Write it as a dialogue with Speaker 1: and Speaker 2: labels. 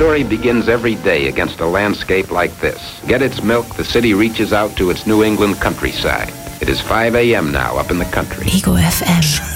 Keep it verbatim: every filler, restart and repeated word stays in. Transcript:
Speaker 1: story begins every day against a landscape like this. Get its milk, the city reaches out to its New England countryside. It is five a.m. now up in the country.
Speaker 2: Ego F M.